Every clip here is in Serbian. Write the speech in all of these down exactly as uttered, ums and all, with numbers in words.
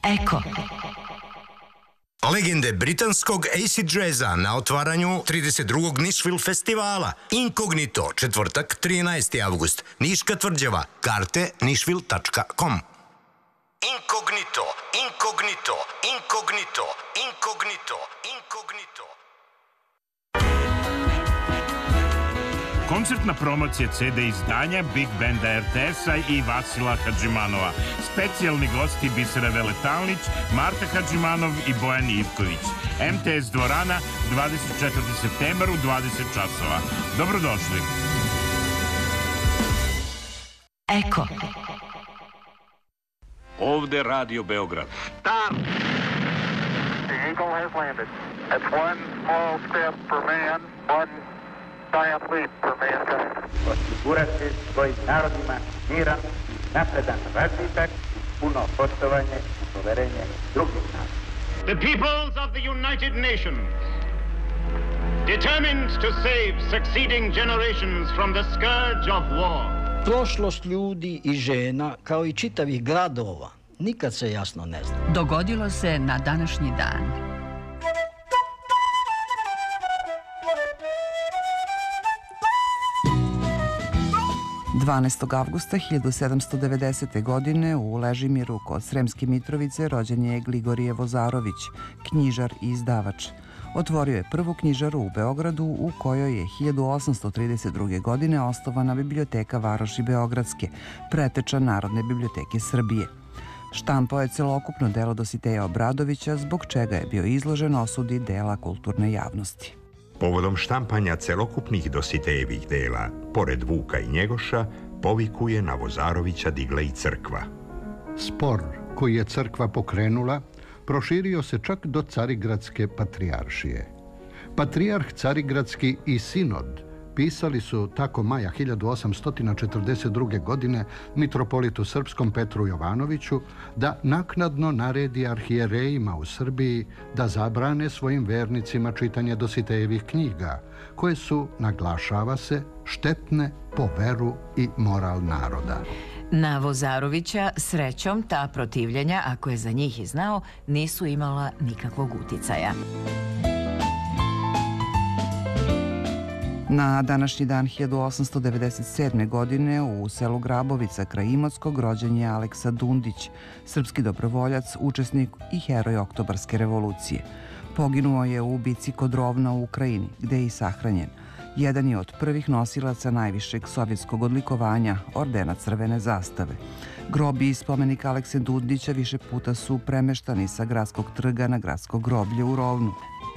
Eko. Legende britanskog acid jazza na otvaranju trideset drugog Nashville festivala. Inkognito, četvrtak, trinaesti avgust. Niška tvrđava. Karte nashville tačka com. Inkognito, inkognito, inkognito, inkognito, inkognito. Koncertna promocija ce de izdanja Big Banda er te es-a i Vasila Hadžimanova. Specijalni gosti Bisera Veletalnić, Marta Hadžimanov i Bojan Ivković. em te es dvorana, dvadeset četvrti septembar u dvadeset časova. Dobrodošli. Eko. Ovde Radio Beograd. Stop! The Eagle has landed. That's one small step for man, one giant leap for mankind. Osigurati svojim narodima miran, napredan razvitak, puno poštovanje i poverenje drugih naroda. The peoples of the United Nations, determined to save succeeding generations from the scourge of war. Prošlost ljudi i žena, kao i čitavih gradova, nikad se jasno ne zna. Dogodilo se na današnji dan. dvanaestog avgusta hiljadu sedamsto devedesete. godine u Ležimiru kod Sremske Mitrovice rođen je Gligorije Vozarović, knjižar i izdavač. Otvorio je prvu knjižaru u Beogradu u kojoj je hiljadu osamsto trideset druge. godine osnovana Biblioteka Varoši Beogradske, preteča Narodne biblioteke Srbije. Štampao je celokupno delo Dositeja Obradovića, zbog čega je bio izložen osudi dela kulturne javnosti. Povodom štampanja celokupnih Dositejevih dela, pored Vuka i Njegoša, povikuje na Vozarovića digla i crkva. Spor koji je crkva pokrenula proširio se čak do Carigradske patrijaršije. Patrijarh Carigradski i sinod pisali su tako maja hiljadu osamsto četrdeset druge. godine mitropolitu srpskom Petru Jovanoviću da naknadno naredi arhijerejima u Srbiji da zabrane svojim vernicima čitanje Dositejevih knjiga, koje su, naglašava se, štetne po veru i moral naroda. Na Vozarovića, srećom, ta protivljenja, ako je za njih i znao, nisu imala nikakvog uticaja. Na današnji dan hiljadu osamsto devedeset sedme. godine u selu Grabovica kraj Imotskog rođen je Aleksa Dundić, srpski dobrovoljac, učesnik i heroj Oktobarske revolucije. Poginuo je u bici kod Rovna u Ukrajini, gde je i sahranjen. Jedan je od prvih nosilaca najvišeg sovjetskog odlikovanja, ordena Crvene zastave. Grobi i spomenik Alekse Dundića više puta su premeštani sa gradskog trga na gradsko groblje u Rovnu.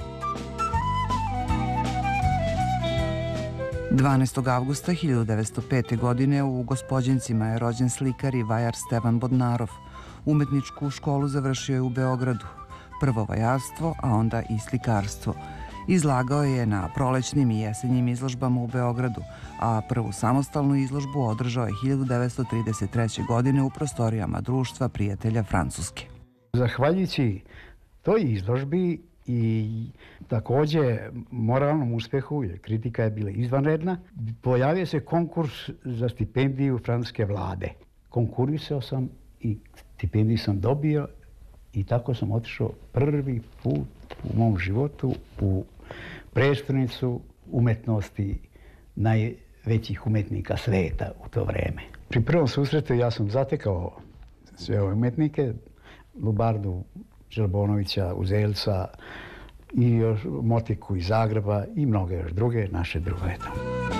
dvanaestog avgusta hiljadu devetsto pete. godine u Gospođincima je rođen slikar i vajar Stevan Bodnarov. Umetničku školu završio je u Beogradu. Prvo vajarstvo, a onda i slikarstvo. Izlagao je na prolećnim i jesenjim izložbama u Beogradu, a prvu samostalnu izložbu održao je hiljadu devetsto trideset treće. godine u prostorijama Društva prijatelja Francuske. Zahvaljujući toj izložbi i takođe moralnom uspehu, jer kritika je bila izvanredna, pojavio se konkurs za stipendiju francuske vlade. Konkurisao sam i stipendiju sam dobio i tako sam otišao prvi put u mom životu u prestonicu umetnosti najvećih umetnika sveta u to vreme. Pri prvom susretu ja sam zatekao sve ove umetnike, Lubardu, Želbonovića, Uzelca i još Motiku iz Zagreba i mnoge još druge naše drugove tamo.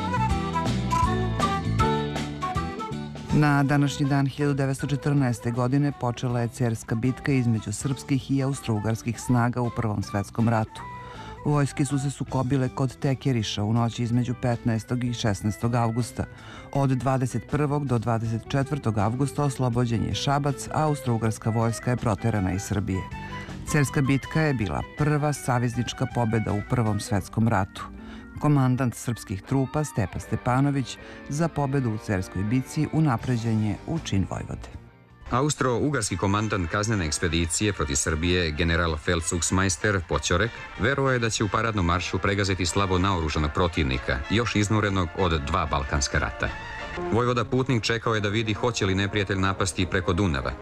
Na današnji dan hiljadu devetsto četrnaeste. godine počela je Cerska bitka između srpskih i austrougarskih snaga u Prvom svetskom ratu. Vojske su se sukobile kod Tekeriša u noći između petnaestog i šesnaestog avgusta. Od dvadeset prvog do dvadeset četvrtog avgusta oslobođen je Šabac, a austrougarska vojska je proterana iz Srbije. Cerska bitka je bila prva saveznička pobeda u Prvom svetskom ratu. Komandant srpskih trupa Stepa Stepanović za pobedu u Cerskoj bici unapređen je u čin vojvode. Austro-ugarski komandant kaznene ekspedicije protiv Srbije, general Feldzugsmeister Poćorek, verovao je da će u paradnom maršu pregaziti slabo naoružanog protivnika, još iznurenog od dva Balkanska rata. Vojvoda Putnik čekao je da vidi hoće li neprijatelj napasti preko Dunava.